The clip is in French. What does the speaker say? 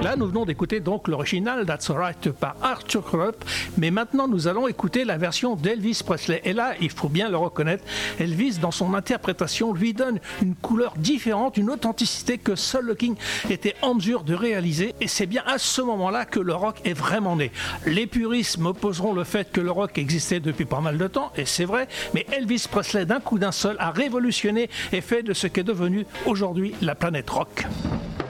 Voilà, nous venons d'écouter donc l'original That's Alright par Arthur Krupp, mais maintenant nous allons écouter la version d'Elvis Presley. Et là, il faut bien le reconnaître, Elvis dans son interprétation lui donne une couleur différente, une authenticité que seul le King était en mesure de réaliser. Et c'est bien à ce moment-là que le rock est vraiment né. Les puristes m'opposeront le fait que le rock existait depuis pas mal de temps, et c'est vrai, mais Elvis Presley d'un coup d'un seul a révolutionné et fait de ce qu'est devenu aujourd'hui la planète rock.